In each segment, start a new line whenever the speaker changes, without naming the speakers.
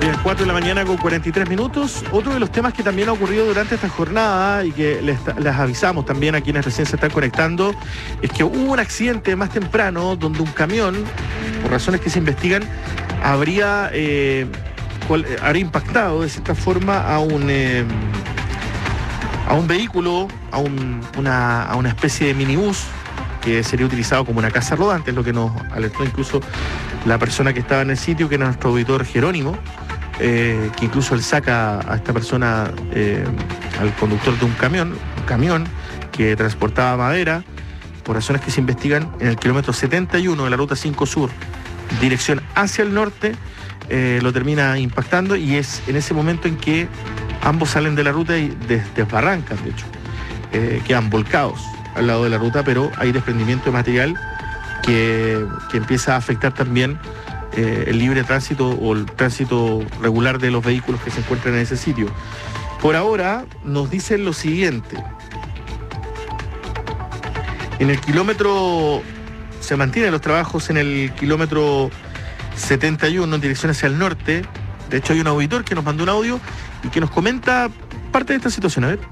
Bien, 4 de la mañana con 43 minutos. Otro de los temas que también ha ocurrido durante esta jornada y que les avisamos también a quienes recién se están conectando, es que hubo un accidente más temprano donde un camión, por razones que se investigan, habría impactado de cierta forma a un vehículo, a una especie de minibús que sería utilizado como una casa rodante, es lo que nos alertó incluso la persona que estaba en el sitio, que era nuestro auditor Jerónimo, que incluso él saca a esta persona, al conductor de un camión que transportaba madera, por razones que se investigan, en el kilómetro 71 de la ruta 5 Sur, dirección hacia el norte, lo termina impactando, y es en ese momento en que ambos salen de la ruta y desbarrancan, de hecho, quedan volcados al lado de la ruta, pero hay desprendimiento de material que empieza a afectar también el libre tránsito o el tránsito regular de los vehículos que se encuentran en ese sitio. Por ahora nos dicen lo siguiente: en el kilómetro, se mantienen los trabajos en el kilómetro 71 en dirección hacia el norte. De hecho hay un auditor que nos mandó un audio y que nos comenta parte de esta situación. A ver.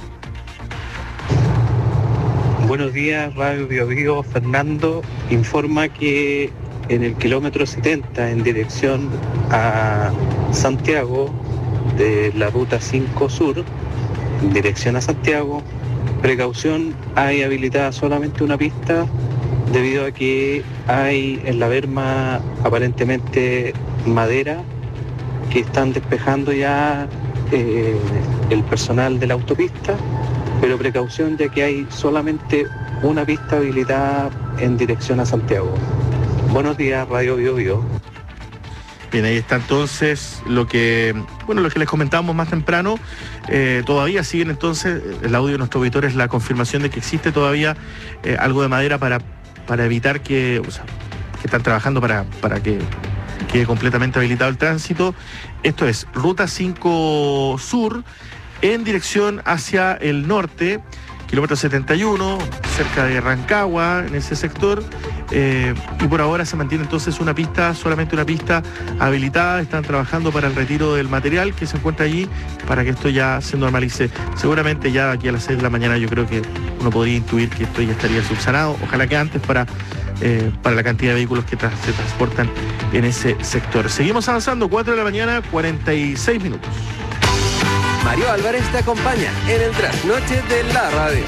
Buenos días, Radio Bio Bio. Fernando informa que en el kilómetro 70 en dirección a Santiago, de la ruta 5 Sur, en dirección a Santiago, precaución, hay habilitada solamente una pista debido a que hay en la berma aparentemente madera que están despejando ya el personal de la autopista, pero precaución ya que hay solamente una pista habilitada en dirección a Santiago. Buenos días, Radio Bio Bio.
Bien, ahí está entonces lo que les comentábamos más temprano. Todavía siguen entonces, el audio de nuestro auditor es la confirmación de que existe todavía algo de madera para evitar que están trabajando para que quede completamente habilitado el tránsito. Esto es Ruta 5 Sur en dirección hacia el norte, kilómetro 71, cerca de Rancagua, en ese sector, y por ahora se mantiene entonces solamente una pista habilitada. Están trabajando para el retiro del material que se encuentra allí, para que esto ya se normalice. Seguramente ya aquí a las 6 de la mañana yo creo que uno podría intuir que esto ya estaría subsanado, ojalá que antes, para la cantidad de vehículos que se transportan en ese sector. Seguimos avanzando, 4 de la mañana, 46 minutos.
Mario Álvarez te acompaña en el trasnoche de la radio.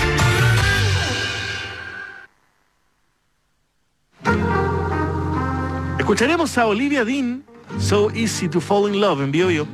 Escucharemos a Olivia Dean, So Easy to Fall in Love, en Bio Bio.